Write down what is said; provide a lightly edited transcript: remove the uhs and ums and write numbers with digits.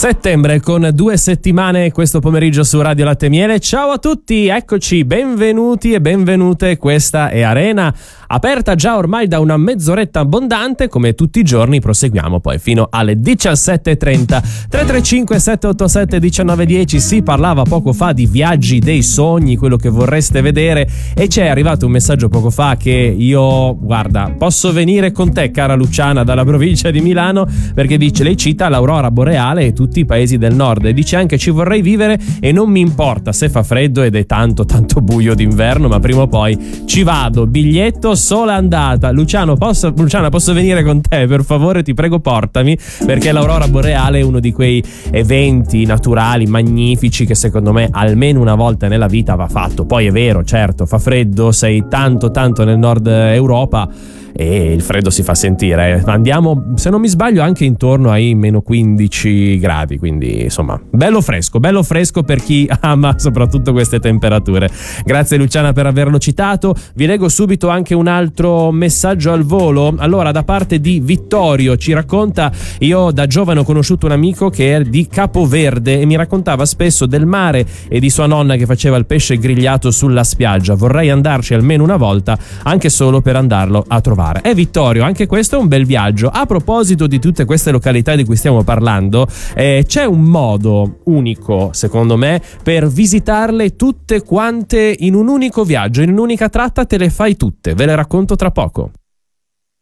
Settembre con 2 settimane questo pomeriggio su Radio Latte e Miele. Ciao a tutti, eccoci, benvenuti e benvenute. Questa è Arena, aperta già ormai da una mezz'oretta abbondante. Come tutti i giorni proseguiamo poi fino alle 17.30. 335 787 1910. Si parlava poco fa di viaggi dei sogni, quello che vorreste vedere, e c'è arrivato un messaggio poco fa che io, guarda, posso venire con te, cara Luciana, dalla provincia di Milano, perché dice, lei cita l'aurora boreale e tutti i paesi del nord e dice anche: ci vorrei vivere e non mi importa se fa freddo ed è tanto buio d'inverno, ma prima o poi ci vado, biglietto sola andata. Luciana, posso venire con te, per favore, ti prego, portami, perché l'aurora boreale è uno di quei eventi naturali magnifici che secondo me almeno una volta nella vita va fatto. Poi è vero, certo, fa freddo, sei tanto nel nord Europa e il freddo si fa sentire. Andiamo, se non mi sbaglio, anche intorno ai meno 15 gradi, quindi insomma bello fresco per chi ama soprattutto queste temperature. Grazie Luciana per averlo citato. Vi leggo subito anche un altro messaggio al volo. Allora, da parte di Vittorio, ci racconta: io da giovane ho conosciuto un amico che è di Capoverde e mi raccontava spesso del mare e di sua nonna che faceva il pesce grigliato sulla spiaggia. Vorrei andarci almeno una volta, anche solo per andarlo a trovare. Vittorio, anche questo è un bel viaggio. A proposito di tutte queste località di cui stiamo parlando, c'è un modo unico, secondo me, per visitarle tutte quante in un unico viaggio, in un'unica tratta te le fai tutte. Ve le racconto tra poco.